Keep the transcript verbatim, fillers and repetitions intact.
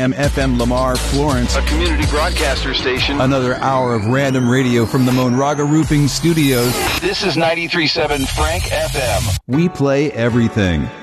am F M Lamar, Florence, a community broadcaster station. Another hour of random radio from the Monraga Roofing Studios. This is ninety-three point seven Frank F M. We play everything.